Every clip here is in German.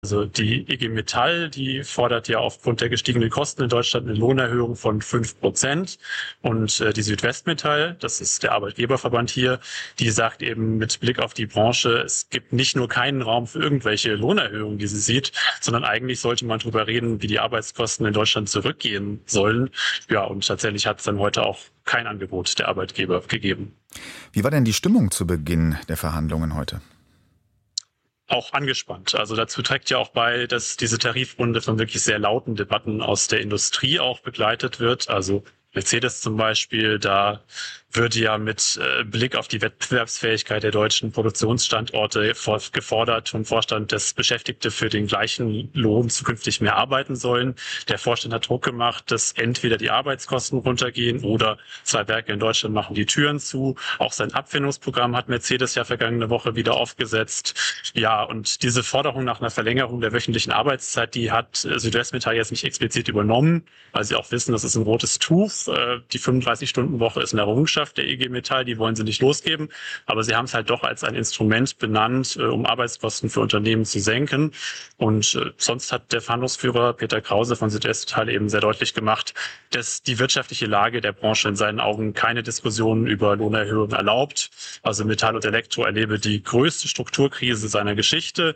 Also die IG Metall, die fordert ja aufgrund der gestiegenen Kosten in Deutschland eine Lohnerhöhung von 5%. Und die Südwestmetall, das ist der Arbeitgeberverband hier, die sagt eben mit Blick auf die Branche, es gibt nicht nur keinen Raum für irgendwelche Lohnerhöhungen, die sie sieht, sondern eigentlich sollte man darüber reden, wie die Arbeitskosten in Deutschland zurückgehen sollen. Ja, und tatsächlich hat es dann heute auch kein Angebot der Arbeitgeber gegeben. Wie war denn die Stimmung zu Beginn der Verhandlungen heute? Auch angespannt. Also dazu trägt ja auch bei, dass diese Tarifrunde von wirklich sehr lauten Debatten aus der Industrie auch begleitet wird. Also Mercedes zum Beispiel, da wird ja mit Blick auf die Wettbewerbsfähigkeit der deutschen Produktionsstandorte gefordert vom Vorstand, dass Beschäftigte für den gleichen Lohn zukünftig mehr arbeiten sollen. Der Vorstand hat Druck gemacht, dass entweder die Arbeitskosten runtergehen oder 2 Werke in Deutschland machen die Türen zu. Auch sein Abfindungsprogramm hat Mercedes ja vergangene Woche wieder aufgesetzt. Ja, und diese Forderung nach einer Verlängerung der wöchentlichen Arbeitszeit, die hat Südwestmetall jetzt nicht explizit übernommen, weil sie auch wissen, das ist ein rotes Tuch. Die 35-Stunden-Woche ist eine Errungenschaft der IG Metall, die wollen sie nicht losgeben, aber sie haben es halt doch als ein Instrument benannt, um Arbeitskosten für Unternehmen zu senken. Und sonst hat der Verhandlungsführer Peter Krause von Südwestmetall eben sehr deutlich gemacht, dass die wirtschaftliche Lage der Branche in seinen Augen keine Diskussionen über Lohnerhöhungen erlaubt. Also Metall und Elektro erlebe die größte Strukturkrise seiner Geschichte.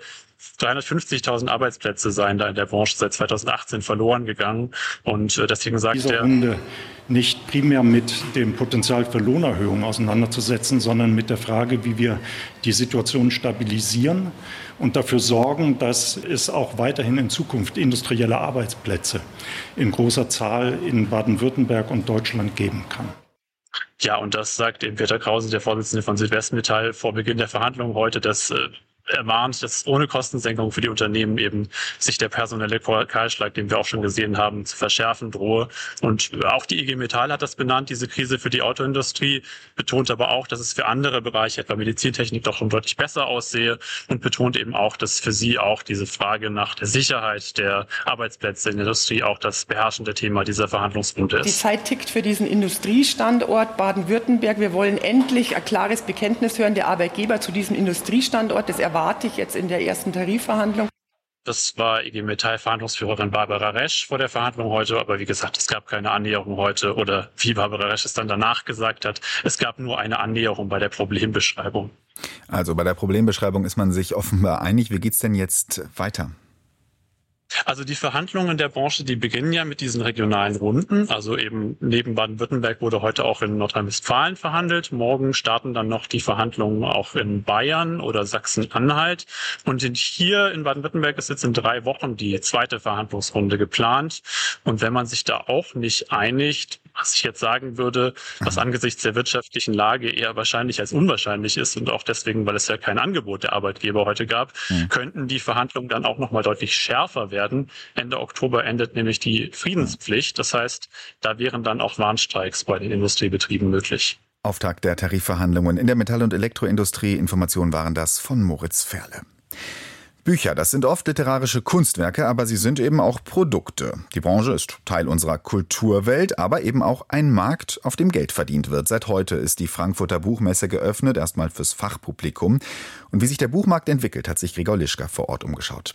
350.000 Arbeitsplätze seien da in der Branche seit 2018 verloren gegangen. Und deswegen sagt dieser Runde nicht primär mit dem Potenzial für Lohnerhöhungen auseinanderzusetzen, sondern mit der Frage, wie wir die Situation stabilisieren und dafür sorgen, dass es auch weiterhin in Zukunft industrielle Arbeitsplätze in großer Zahl in Baden-Württemberg und Deutschland geben kann. Ja, und das sagt eben Peter Krause, der Vorsitzende von Südwestmetall, vor Beginn der Verhandlungen heute, dass er warnt, dass ohne Kostensenkung für die Unternehmen eben sich der personelle Kahlschlag, den wir auch schon gesehen haben, zu verschärfen drohe. Und auch die IG Metall hat das benannt, diese Krise für die Autoindustrie, betont aber auch, dass es für andere Bereiche, etwa Medizintechnik, doch schon deutlich besser aussehe und betont eben auch, dass für sie auch diese Frage nach der Sicherheit der Arbeitsplätze in der Industrie auch das beherrschende Thema dieser Verhandlungsrunde ist. Die Zeit tickt für diesen Industriestandort Baden-Württemberg. Wir wollen endlich ein klares Bekenntnis hören der Arbeitgeber zu diesem Industriestandort. Das erwarte ich jetzt in der ersten Tarifverhandlung. Das war IG Metall-Verhandlungsführerin Barbara Resch vor der Verhandlung heute. Aber wie gesagt, es gab keine Annäherung heute. Oder wie Barbara Resch es dann danach gesagt hat, es gab nur eine Annäherung bei der Problembeschreibung. Also bei der Problembeschreibung ist man sich offenbar einig. Wie geht's denn jetzt weiter? Also die Verhandlungen der Branche, die beginnen ja mit diesen regionalen Runden. Also eben neben Baden-Württemberg wurde heute auch in Nordrhein-Westfalen verhandelt. Morgen starten dann noch die Verhandlungen auch in Bayern oder Sachsen-Anhalt. Und hier in Baden-Württemberg ist jetzt in 3 Wochen die zweite Verhandlungsrunde geplant. Und wenn man sich da auch nicht einigt, was ich jetzt sagen würde, was angesichts der wirtschaftlichen Lage eher wahrscheinlich als unwahrscheinlich ist und auch deswegen, weil es ja kein Angebot der Arbeitgeber heute gab, könnten die Verhandlungen dann auch nochmal deutlich schärfer werden. Ende Oktober endet nämlich die Friedenspflicht. Das heißt, da wären dann auch Warnstreiks bei den Industriebetrieben möglich. Auftakt der Tarifverhandlungen in der Metall- und Elektroindustrie. Informationen waren das von Moritz Ferle. Bücher, das sind oft literarische Kunstwerke, aber sie sind eben auch Produkte. Die Branche ist Teil unserer Kulturwelt, aber eben auch ein Markt, auf dem Geld verdient wird. Seit heute ist die Frankfurter Buchmesse geöffnet, erstmal fürs Fachpublikum. Und wie sich der Buchmarkt entwickelt, hat sich Gregor Lischka vor Ort umgeschaut.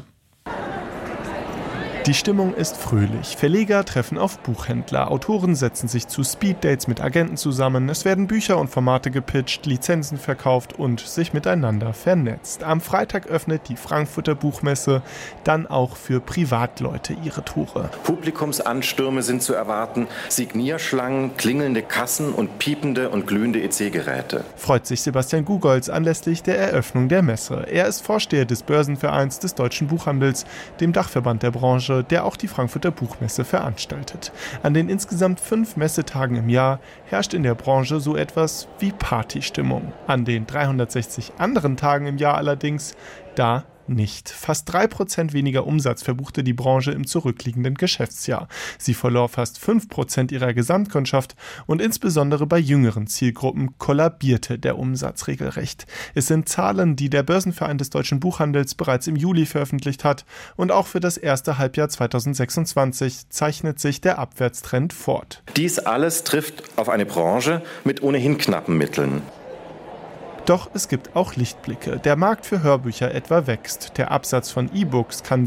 Die Stimmung ist fröhlich. Verleger treffen auf Buchhändler. Autoren setzen sich zu Speeddates mit Agenten zusammen. Es werden Bücher und Formate gepitcht, Lizenzen verkauft und sich miteinander vernetzt. Am Freitag öffnet die Frankfurter Buchmesse dann auch für Privatleute ihre Tore. Publikumsanstürme sind zu erwarten, Signierschlangen, klingelnde Kassen und piepende und glühende EC-Geräte. Freut sich Sebastian Gugolz anlässlich der Eröffnung der Messe. Er ist Vorsteher des Börsenvereins des Deutschen Buchhandels, dem Dachverband der Branche, der auch die Frankfurter Buchmesse veranstaltet. An den insgesamt 5 Messetagen im Jahr herrscht in der Branche so etwas wie Partystimmung. An den 360 anderen Tagen im Jahr allerdings, da nicht. Fast 3% weniger Umsatz verbuchte die Branche im zurückliegenden Geschäftsjahr. Sie verlor fast 5% ihrer Gesamtkundschaft und insbesondere bei jüngeren Zielgruppen kollabierte der Umsatz regelrecht. Es sind Zahlen, die der Börsenverein des Deutschen Buchhandels bereits im Juli veröffentlicht hat und auch für das erste Halbjahr 2026 zeichnet sich der Abwärtstrend fort. Dies alles trifft auf eine Branche mit ohnehin knappen Mitteln. Doch es gibt auch Lichtblicke. Der Markt für Hörbücher etwa wächst. Der Absatz von E-Books kann